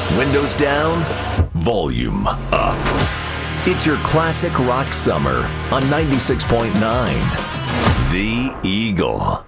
Windows down, volume up. It's your classic rock summer on 96.9 The Eagle.